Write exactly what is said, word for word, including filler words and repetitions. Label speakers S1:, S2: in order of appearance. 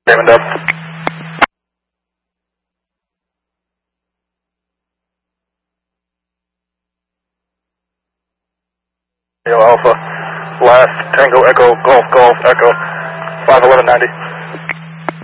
S1: Diamond up. Alpha, last Tango Echo Golf Golf Echo five eleven ninety.